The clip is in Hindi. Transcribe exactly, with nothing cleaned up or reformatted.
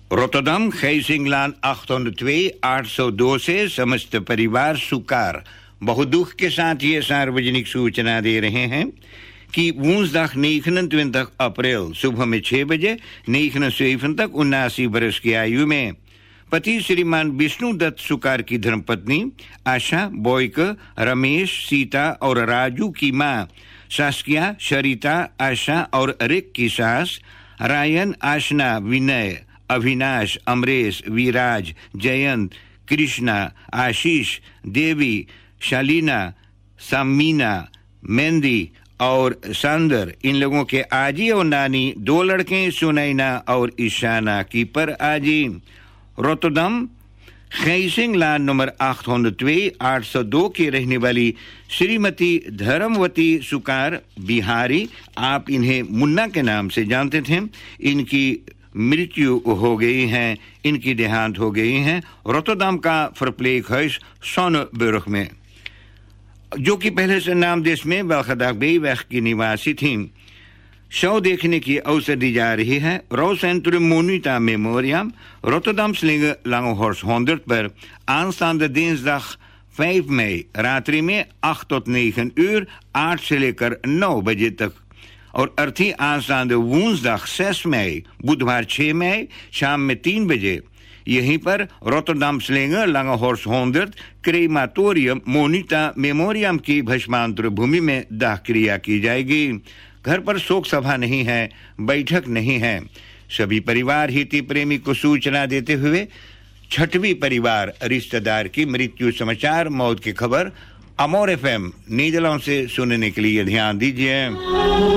रोटरडम गीसिंगlaan achthonderdtwee आठ सौ दो से समस्त परिवार सुकार बहुत दुख के साथ ये सार्वजनिक सूचना दे रहे हैं कि woensdag negenentwintig अप्रैल सुबह में छह बजे negenenzeventig उन्नासी वर्ष की आयु में पति श्रीमान विष्णु दत्त सुकार की धर्मपत्नी आशा बॉयक रमेश सीता और राजू की मां सास्किया शरीता आशा और रिक की सास रायन आशना विनय अविनाश अमरेश विराज जयंत कृष्णा आशीष देवी शालीना सामीना मेहंदी और सांदर इन लोगों के आजी और नानी दो लड़के सुनैना और ईशाना की पर आजी रोटरडम गीसिंगlaan नंबर achthonderdtwee आठ सौ दो की रहने वाली श्रीमती धर्मवती सुकार बिहारी आप इन्हें मुन्ना के नाम से जानते थे इनकी मृत्यु हो गई है इनकी देहांत हो गई है रोटरडम का verpleeghuis Sonneburg में जो कि पहले से नाम देश में वेल्गेदागबेeweg की निवासी थी शव देखने की अवसर दी जा रही है Rouwcentrum Monita Memoriam Rotterdam Slinge Langehorst honderd पर aanstaande dinsdag vijf mei रात्रि में आठ tot negen uur आठ से लेकर नौ बजे तक और अर्थी aanstaande woensdag zes mei बुधवार छह मई शाम में तीन बजे यहीं पर रोटरडम स्लिंगे Langehorst honderd क्रेमाटोरियम मोनिटा मेमोरियम की भस्मांतर भूमि में दाह क्रिया की जाएगी घर पर शोक सभा नहीं है बैठक नहीं है सभी परिवार हिती प्रेमी को सूचना देते हुए छठवीं परिवार रिश्तेदार की मृत्यु समाचार मौत की खबर अमोर एफएम नीदरलैंड से सुनने के लिए ध्यान दीजिए।